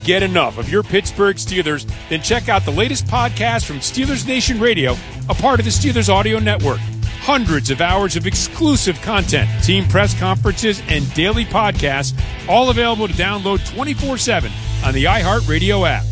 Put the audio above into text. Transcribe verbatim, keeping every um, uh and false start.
Get enough of your Pittsburgh Steelers? Then check out the latest podcast from Steelers Nation Radio, a part of the Steelers Audio Network. Hundreds of hours of exclusive content, team press conferences, and daily podcasts, all available to download twenty-four seven on the iHeartRadio app.